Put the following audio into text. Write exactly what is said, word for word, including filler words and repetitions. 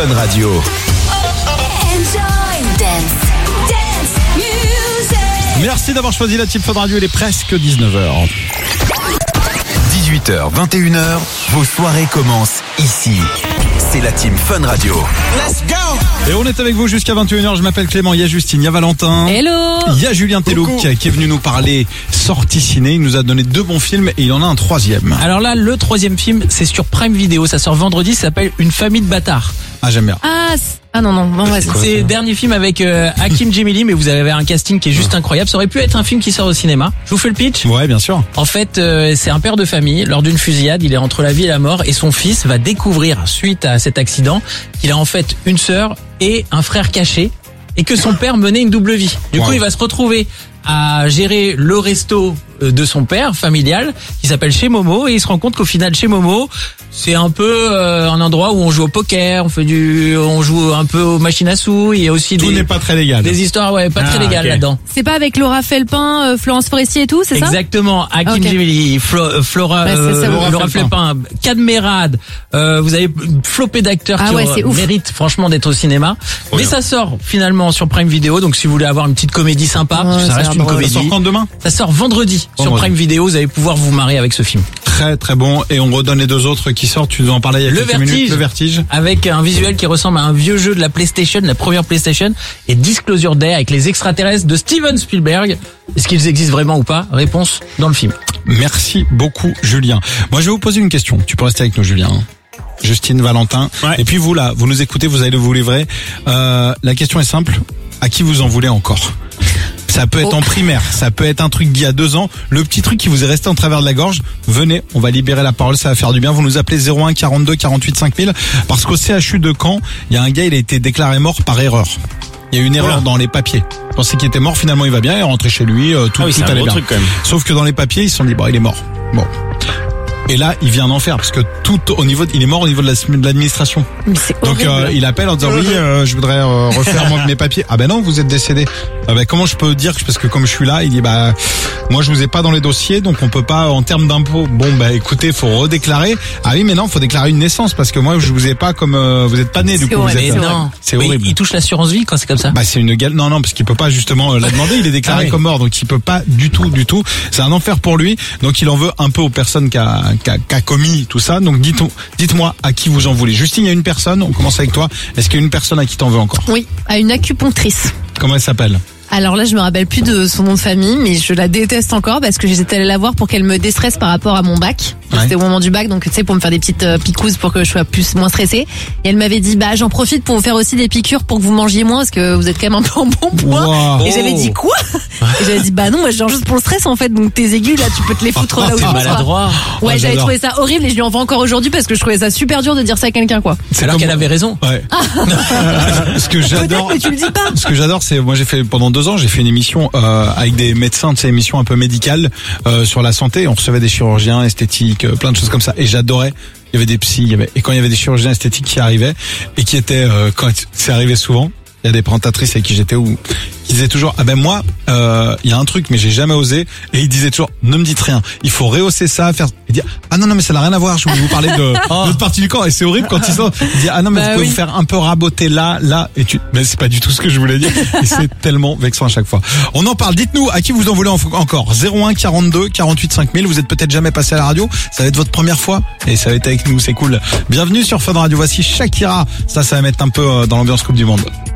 Fun Radio. Enjoy dance, dance music. Merci d'avoir choisi la Team Fun Radio, il est presque dix-neuf heures. dix-huit heures, vingt et une heures, vos soirées commencent ici. C'est la Team Fun Radio. Let's go! Et on est avec vous jusqu'à vingt et une heures, je m'appelle Clément, il y a Justine, il y a Valentin. Hello. Il y a Julien Tellouk qui est venu nous parler sortie ciné, il nous a donné deux bons films et il en a un troisième. Alors là, le troisième film, c'est sur Prime Video, ça sort vendredi, ça s'appelle Une famille de bâtards. Ah, j'aime bien. Ah, c'est- ah non, non, non, vas-y. C'est le dernier film avec euh, Hakim Djemili, mais vous avez un casting qui est juste incroyable. Ça aurait pu être un film qui sort au cinéma. Je vous fais le pitch. Ouais, bien sûr. En fait, euh, c'est un père de famille. Lors d'une fusillade, il est entre la vie et la mort, et son fils va découvrir, suite à cet accident, qu'il a en fait une sœur et un frère caché, et que son père menait une double vie. Du Wow. coup, il va se retrouver à gérer le resto de son père familial, qui s'appelle Chez Momo, et il se rend compte qu'au final, Chez Momo, c'est un peu euh, un endroit où on joue au poker, on fait du, on joue un peu aux machines à sous. Il y a aussi Tout des, n'est pas très légal. des histoires, ouais, pas Ah, très légales ok. là-dedans. C'est pas avec Laura Felpin, euh, Florence Forestier et tout, c'est ça? Exactement, Hakim Ok. Djemili, Flo, euh, Flora, Bah, c'est euh, ça, Laura, Laura Felpin, Cadmerade, euh, vous avez une flopée d'acteurs Ah qui ouais, euh, c'est ouf. méritent franchement d'être au cinéma. Trop Mais bien. ça sort finalement sur Prime Video, donc si vous voulez avoir une petite comédie sympa, Ouais, parce que ça ça a reste l'air une drôle. Ça comédie. sort quand demain? Ça sort vendredi sur Vendredi. Prime Video, vous allez pouvoir vous marrer avec ce film. Très très bon. Et on redonne les deux autres qui sortent, tu nous en parlais il y a Le quelques Vertige. minutes. Le Vertige. Avec un visuel qui ressemble à un vieux jeu de la PlayStation, la première PlayStation, et Disclosure Day avec les extraterrestres de Steven Spielberg. Est-ce qu'ils existent vraiment ou pas? Réponse dans le film. Merci beaucoup Julien. Moi je vais vous poser une question, tu peux rester avec nous Julien. Justine, Valentin. Ouais. Et puis vous là, vous nous écoutez, vous allez vous livrer. Euh, la question est simple, à qui vous en voulez encore? Ça peut être Oh. en primaire, ça peut être un truc d'il y a deux ans, le petit truc qui vous est resté en travers de la gorge. Venez, on va libérer la parole, ça va faire du bien. Vous nous appelez zéro un quarante-deux quarante-huit cinq mille parce qu'au C H U de Caen, il y a un gars, il a été déclaré mort par erreur. Il y a eu une erreur dans les papiers. Je pensais qu'il était mort, finalement il va bien, il est rentré chez lui, euh, tout, Ah oui, tout c'est un allait gros bien. truc, quand même. Sauf que dans les papiers, ils se sont dit, bon, il est mort. Bon. Et là, il vient d'en faire parce que tout au niveau, de- il est mort au niveau de la- de l'administration. Mais c'est Donc horrible. euh, il appelle en disant oui, euh, je voudrais euh, refaire moi, mes papiers. Ah ben non, vous êtes décédé. Ah ben comment je peux dire que parce que comme je suis là, il dit bah moi je vous ai pas dans les dossiers, donc on peut pas en termes d'impôts. Bon bah écoutez, faut redéclarer. Ah oui, mais non, faut déclarer une naissance parce que moi je vous ai pas comme euh, vous êtes pas né du C'est coup. Vous horrible. êtes, Mais euh, non, c'est Mais horrible. il touche l'assurance vie quand c'est comme ça. Bah c'est une galère. Non non parce qu'il peut pas justement euh, la demander. Il est déclaré Ah oui. comme mort, donc il peut pas du tout du tout. C'est un enfer pour lui. Donc il en veut un peu aux personnes qui a, qui a, qui a commis tout ça. Donc dites dites-moi à qui vous en voulez. Justine, il y a une personne. On commence avec toi. Est-ce qu'il y a une personne à qui t'en veux encore? Oui, à une acupunctrice. Comment elle s'appelle? Alors là, je me rappelle plus de son nom de famille, mais je la déteste encore parce que j'étais allée la voir pour qu'elle me déstresse par rapport à mon bac. Ouais. C'était au moment du bac, donc tu sais, pour me faire des petites euh, picousses pour que je sois plus moins stressée. Et elle m'avait dit, bah j'en profite pour vous faire aussi des piqûres pour que vous mangiez moins parce que vous êtes quand même un peu en bon point. Wow. Et j'avais dit quoi? Et j'avais dit, bah non, moi je viens juste pour le stress en fait, donc tes aiguilles là, tu peux te les foutre là où tu T'es penses, quoi. maladroit. Ouais, Ah, j'avais j'adore. trouvé ça horrible et je lui en veux encore aujourd'hui parce que je trouvais ça super dur de dire ça à quelqu'un, quoi. C'est Alors comme- qu'elle avait raison. Ouais. Ce que j'adore, Peut-être, mais tu le dis pas. ce que j'adore, c'est moi j'ai fait pendant deux ans, j'ai fait une émission euh, avec des médecins, c'est une émission un peu médicale euh, sur la santé. On recevait des chirurgiens esthétiques, euh, plein de choses comme ça, et j'adorais. Il y avait des psys, il y avait et quand il y avait des chirurgiens esthétiques qui arrivaient et qui étaient euh, quand c'est arrivé souvent. Il y a des présentatrices avec qui j'étais où qui disaient toujours ah ben moi euh, il y a un truc mais j'ai jamais osé et ils disaient toujours ne me dites rien, il faut rehausser ça, faire et dire ah non non mais ça n'a rien à voir, je voulais vous parler de l'autre partie du corps et c'est horrible quand ils sont ils disent ah non mais Bah vous pouvez oui. vous faire un peu raboter là là et tu mais c'est pas du tout ce que je voulais dire et c'est tellement vexant à chaque fois. On en parle, dites-nous à qui vous en voulez en- encore zéro un quarante-deux quarante-huit cinq mille, vous êtes peut-être jamais passé à la radio, ça va être votre première fois et ça va être avec nous, c'est cool. Bienvenue sur Fun Radio, voici Shakira, ça ça va mettre un peu euh, dans l'ambiance Coupe du Monde.